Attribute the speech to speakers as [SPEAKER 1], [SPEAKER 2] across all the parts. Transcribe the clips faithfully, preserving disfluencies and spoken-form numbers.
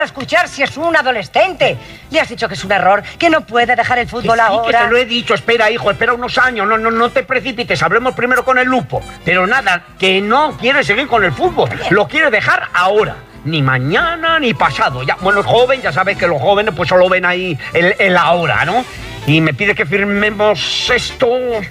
[SPEAKER 1] escuchar si es un adolescente. Le has dicho que es un error, que no puede dejar el fútbol
[SPEAKER 2] que sí,
[SPEAKER 1] ahora.
[SPEAKER 2] Que te lo he dicho, espera, hijo, espera unos años, no, no, no te precipites, hablemos primero con el Lupo. Pero nada, que no quiere seguir con el fútbol, lo quiere dejar ahora. Ni mañana ni pasado. Ya, bueno, el joven, ya sabes que los jóvenes pues solo ven ahí el, el ahora, ¿no? Y me pide que firmemos esto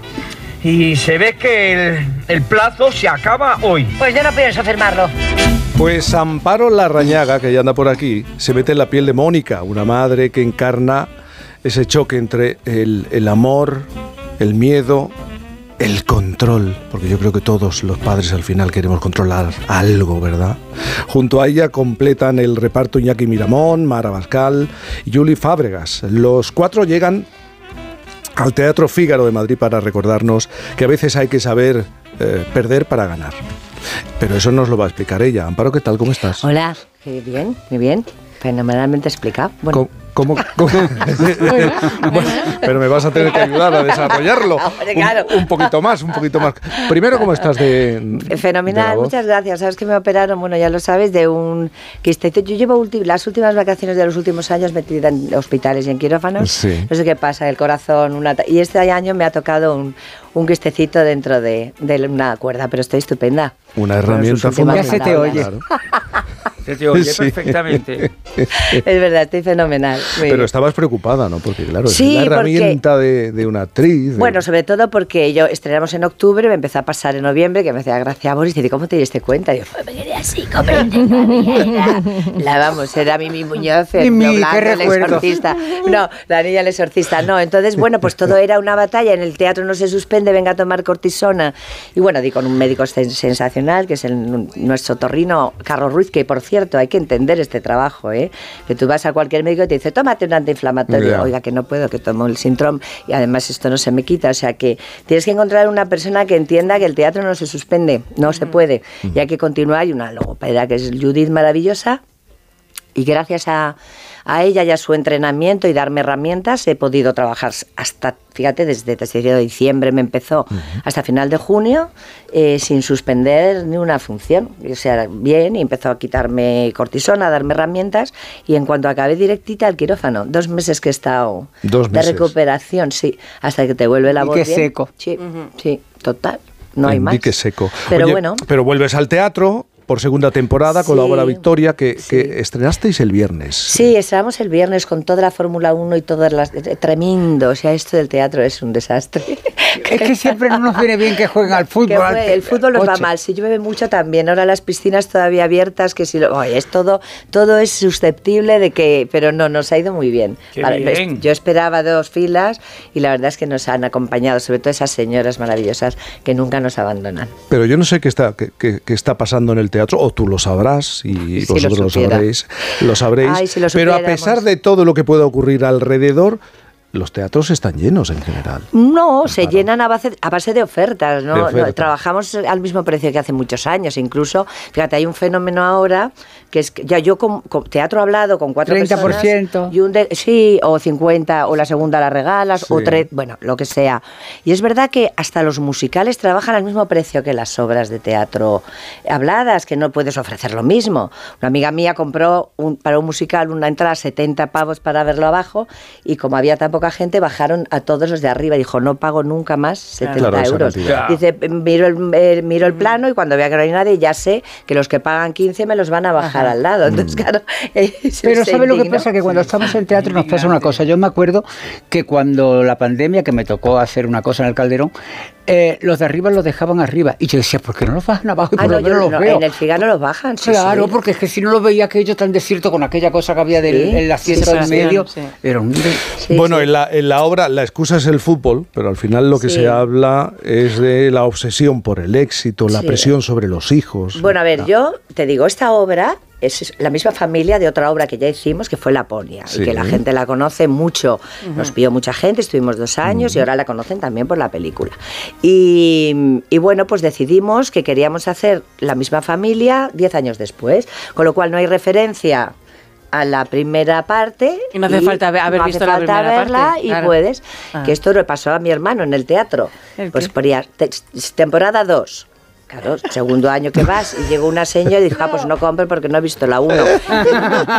[SPEAKER 2] y se ve que el, el plazo se acaba hoy.
[SPEAKER 1] Pues yo no pienso firmarlo.
[SPEAKER 3] Pues Amparo Larrañaga, que ya anda por aquí, se mete en la piel de Mónica, una madre que encarna ese choque entre el, el amor, el miedo, el control, porque yo creo que todos los padres al final queremos controlar algo, ¿verdad? Junto a ella completan el reparto Iñaki Miramón, Mara Bascal y Juli Fábregas. Los cuatro llegan al Teatro Fígaro de Madrid para recordarnos que a veces hay que saber eh, perder para ganar. Pero eso nos lo va a explicar ella. Amparo, ¿qué tal? ¿Cómo estás?
[SPEAKER 4] Hola, qué bien, muy bien. Fenomenalmente explicado. Bueno.
[SPEAKER 3] ¿Cómo? ¿Cómo? Bueno, pero me vas a tener que ayudar a desarrollarlo.
[SPEAKER 4] Hombre, claro.
[SPEAKER 3] un, un poquito más, un poquito más. Primero, ¿cómo estás de
[SPEAKER 4] Fenomenal,
[SPEAKER 3] de la voz?
[SPEAKER 4] Muchas gracias. Sabes que me operaron, bueno, ya lo sabes, de un quistecito. Yo llevo ulti- las últimas vacaciones de los últimos años metida en hospitales y en quirófanos.
[SPEAKER 3] Sí.
[SPEAKER 4] No sé qué pasa, el corazón, una ta- y este año me ha tocado un, un quistecito dentro de, de una cuerda, pero estoy estupenda.
[SPEAKER 3] Una herramienta
[SPEAKER 4] fundamental.
[SPEAKER 5] Ya se te oye.
[SPEAKER 3] Claro.
[SPEAKER 2] Se te oye
[SPEAKER 3] Sí.
[SPEAKER 2] perfectamente.
[SPEAKER 4] Es verdad, estoy fenomenal. Muy
[SPEAKER 3] Pero
[SPEAKER 4] bien.
[SPEAKER 3] estabas preocupada, ¿no? Porque claro,
[SPEAKER 4] Sí,
[SPEAKER 3] es la
[SPEAKER 4] porque-
[SPEAKER 3] herramienta de, de una actriz. de-
[SPEAKER 4] Bueno, sobre todo porque yo estrenamos en octubre, me empezó a pasar en noviembre, que me hacía gracia a Boris, y dice, ¿cómo te diste cuenta? Y yo, pues me quedé así, comprende. La vamos, era Mimi Muñoz, el
[SPEAKER 5] Mimi,
[SPEAKER 4] blanco,
[SPEAKER 5] qué
[SPEAKER 4] el
[SPEAKER 5] recuerdo.
[SPEAKER 4] exorcista. No, la niña el exorcista, no. Entonces, bueno, pues todo era una batalla, en el teatro no se suspende, venga a tomar cortisona. Y bueno, di con un médico sen- sensacional, que es el, nuestro torrino, Carlos Ruiz, que por cierto, hay que entender este trabajo, ¿eh? Que tú vas a cualquier médico y te dice, tómate un antiinflamatorio.
[SPEAKER 3] Ya.
[SPEAKER 4] Oiga, que no puedo, que tomo el Sintrom y además esto no se me quita. O sea que tienes que encontrar una persona que entienda que el teatro no se suspende, no se puede. Y hay que continuar. Y una logopeda que es Judith maravillosa. Y gracias a, a ella y a su entrenamiento y darme herramientas he podido trabajar hasta, fíjate, desde, desde diciembre me empezó uh-huh. hasta final de junio eh, sin suspender ni una función. O sea, bien, y empezó a quitarme cortisona, a darme herramientas y en cuanto acabé directita al quirófano, dos meses que he estado
[SPEAKER 3] Dos
[SPEAKER 4] de
[SPEAKER 3] meses.
[SPEAKER 4] recuperación, sí, hasta que te vuelve la
[SPEAKER 5] Y
[SPEAKER 4] voz
[SPEAKER 5] qué
[SPEAKER 4] bien.
[SPEAKER 5] seco.
[SPEAKER 4] Sí, uh-huh. sí, total, no hay
[SPEAKER 3] En
[SPEAKER 4] más.
[SPEAKER 3] dique seco.
[SPEAKER 4] Pero
[SPEAKER 3] Oye,
[SPEAKER 4] bueno.
[SPEAKER 3] Pero vuelves al teatro por segunda temporada con
[SPEAKER 4] Sí,
[SPEAKER 3] la obra Victoria, que,
[SPEAKER 4] sí.
[SPEAKER 3] que estrenasteis el viernes.
[SPEAKER 4] Sí, estábamos el viernes con toda la Fórmula uno y todas las... Tremendo, o sea, esto del teatro es un desastre.
[SPEAKER 5] Es que siempre no nos viene bien que jueguen al fútbol.
[SPEAKER 4] Que fue, el fútbol nos va
[SPEAKER 5] Oche.
[SPEAKER 4] mal, si llueve mucho también, ahora las piscinas todavía abiertas, que si lo, oye, es todo, todo es susceptible de que, pero no, nos ha ido muy bien.
[SPEAKER 2] Qué
[SPEAKER 4] Vale,
[SPEAKER 2] bien.
[SPEAKER 4] yo esperaba dos filas y la verdad es que nos han acompañado, sobre todo esas señoras maravillosas que nunca nos abandonan.
[SPEAKER 3] Pero yo no sé qué está, qué, qué- qué está pasando en el teatro, o tú lo sabrás y
[SPEAKER 4] Si lo
[SPEAKER 3] vosotros lo,
[SPEAKER 4] supiera.
[SPEAKER 3] sabréis, lo sabréis.
[SPEAKER 4] Ay, si lo
[SPEAKER 3] pero a
[SPEAKER 4] supiéramos.
[SPEAKER 3] pesar de todo lo que pueda ocurrir alrededor, los teatros están llenos en general.
[SPEAKER 4] No, se
[SPEAKER 3] Claro.
[SPEAKER 4] llenan a base, a base de ofertas, ¿no?
[SPEAKER 3] De
[SPEAKER 4] No,
[SPEAKER 3] ofertas.
[SPEAKER 4] trabajamos al mismo precio que hace muchos años, incluso, fíjate, hay un fenómeno ahora que es que ya yo con, con teatro hablado con cuatro
[SPEAKER 5] treinta por ciento.
[SPEAKER 4] personas y un de- sí, o cincuenta, o la segunda la regalas,
[SPEAKER 3] Sí.
[SPEAKER 4] o tres, bueno, lo que sea. Y es verdad que hasta los musicales trabajan al mismo precio que las obras de teatro habladas, que no puedes ofrecer lo mismo. Una amiga mía compró un, para un musical una entrada setenta pavos para verlo abajo y como había tan poca gente bajaron a todos los de arriba. Dijo, no pago nunca más setenta
[SPEAKER 3] Claro, esa
[SPEAKER 4] euros.
[SPEAKER 3] cantidad.
[SPEAKER 4] Dice, miro el, eh, miro el plano y cuando vea que no hay nadie ya sé que los que pagan quince me los van a bajar
[SPEAKER 5] Ajá.
[SPEAKER 4] al lado. Entonces, claro, eh, se-
[SPEAKER 5] Pero
[SPEAKER 4] se
[SPEAKER 5] ¿sabes lo que
[SPEAKER 4] indignó.
[SPEAKER 5] pasa? Que cuando estamos en teatro nos pasa una cosa. Yo me acuerdo que cuando la pandemia, que me tocó hacer una cosa en el Calderón, eh, los de arriba los dejaban arriba. Y yo decía, ¿por qué no los bajan abajo y
[SPEAKER 4] Ah,
[SPEAKER 5] por
[SPEAKER 4] no,
[SPEAKER 5] lo menos
[SPEAKER 4] yo-
[SPEAKER 5] los
[SPEAKER 4] no,
[SPEAKER 5] veo?
[SPEAKER 4] en el Figaro los bajan, sí,
[SPEAKER 5] Claro,
[SPEAKER 4] sí.
[SPEAKER 5] porque es que si no lo veía aquello tan desierto con aquella cosa que había del
[SPEAKER 4] Sí,
[SPEAKER 5] el asiento
[SPEAKER 4] sí,
[SPEAKER 5] en
[SPEAKER 4] sí,
[SPEAKER 5] medio,
[SPEAKER 6] sí.
[SPEAKER 5] era un...
[SPEAKER 4] Sí,
[SPEAKER 3] bueno,
[SPEAKER 4] sí.
[SPEAKER 3] En, la, en la obra la excusa es el fútbol, pero al final lo que
[SPEAKER 4] Sí.
[SPEAKER 3] se habla es de la obsesión por el éxito, la
[SPEAKER 4] Sí.
[SPEAKER 3] presión sobre los hijos.
[SPEAKER 4] Bueno, a ver,
[SPEAKER 3] No.
[SPEAKER 4] yo te digo, esta obra es la misma familia de otra obra que ya hicimos, que fue Laponia,
[SPEAKER 3] Sí.
[SPEAKER 4] y que la gente la conoce mucho. Nos vio mucha gente, estuvimos dos años y ahora la conocen también por la película. Y, y bueno, pues decidimos que queríamos hacer la misma familia diez años después, con lo cual no hay referencia a la primera parte.
[SPEAKER 6] Y no hace falta haber
[SPEAKER 4] no
[SPEAKER 6] visto
[SPEAKER 4] hace
[SPEAKER 6] la
[SPEAKER 4] falta
[SPEAKER 6] primera
[SPEAKER 4] verla
[SPEAKER 6] parte,
[SPEAKER 4] y
[SPEAKER 6] claro.
[SPEAKER 4] puedes.
[SPEAKER 6] Ah.
[SPEAKER 4] Que esto le pasó a mi hermano en el teatro.
[SPEAKER 6] ¿El
[SPEAKER 4] Pues
[SPEAKER 6] qué?
[SPEAKER 4] ponía te- temporada dos. Claro, segundo año que vas y llegó una señora y dijo, ah, pues no compre porque no he visto la uno.